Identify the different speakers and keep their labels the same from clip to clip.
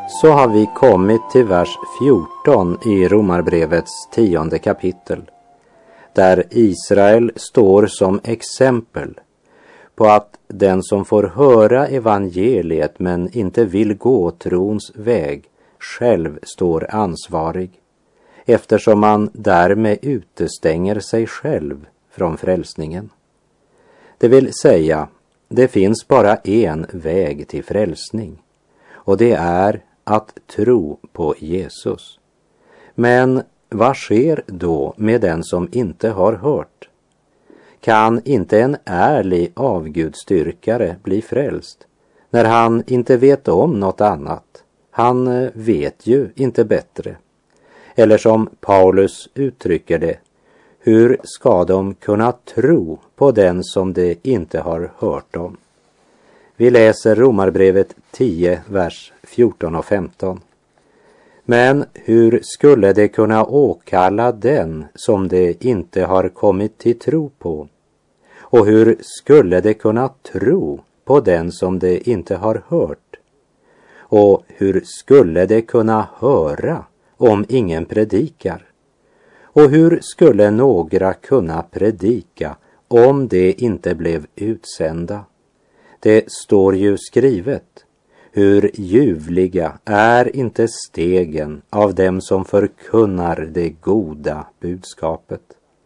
Speaker 1: Så har vi kommit till vers 14 i Romarbrevets 10:e kapitel, där Israel står som exempel på att den som får höra evangeliet men inte vill gå trons väg själv står ansvarig, eftersom man därmed utestänger sig själv från frälsningen. Det vill säga, det finns bara en väg till frälsning, och det är att tro på Jesus. Men vad sker då med den som inte har hört? Kan inte en ärlig avgudstyrkare bli frälst när han inte vet om något annat? Han vet ju inte bättre. Eller som Paulus uttrycker det, hur ska de kunna tro på den som de inte har hört om? Vi läser Romarbrevet 10, vers 14 och 15. Men hur skulle de kunna åkalla den som de inte har kommit till tro på? Och hur skulle de kunna tro på den som de inte har hört? Och hur skulle de kunna höra om ingen predikar? Och hur skulle några kunna predika om de inte blev utsända? Det står ju skrivet, hur ljuvliga är inte stegen av dem som förkunnar det goda budskapet.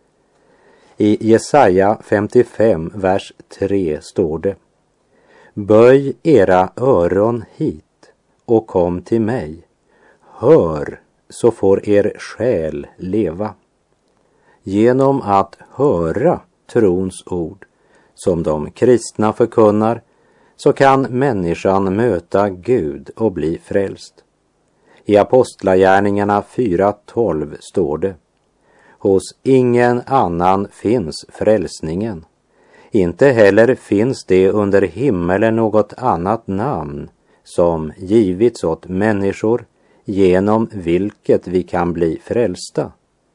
Speaker 1: I Jesaja 55, vers 3 står det: Böj era öron hit och kom till mig. Hör, så får er själ leva. Genom att höra trons ord som de kristna förkunnar, så kan människan möta Gud och bli frälst. I Apostlagärningarna 4:12 står det: Hos ingen annan finns frälsningen. Inte heller finns det under himmelen något annat namn som givits åt människor genom vilket vi kan bli frälsta.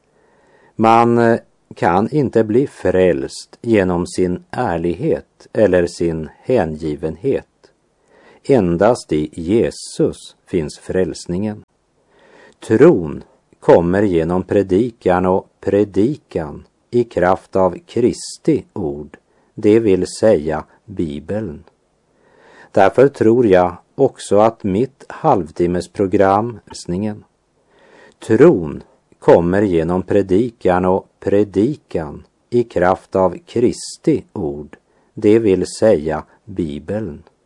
Speaker 1: Man kan inte bli frälst genom sin ärlighet eller sin hängivenhet. Endast i Jesus finns frälsningen. Tron kommer genom predikan, och predikan i kraft av Kristi ord, det vill säga Bibeln. Därför tror jag också att mitt halvtimmesprogram, tron kommer genom predikan, och predikan i kraft av Kristi ord, det vill säga Bibeln.